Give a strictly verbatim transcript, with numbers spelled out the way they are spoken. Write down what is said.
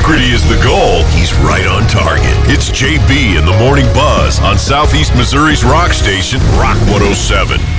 mediocrity is the goal, he's right on target. It's J B in the Morning Buzz on Southeast Missouri's rock station, Rock one oh seven.